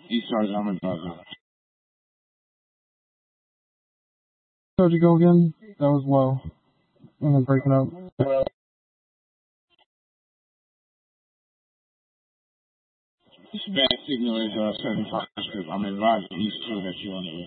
He started on my brother. How'd you go again? That was low. And then breaking up. This bad signal is 75 because I'm in Roger East too that you on the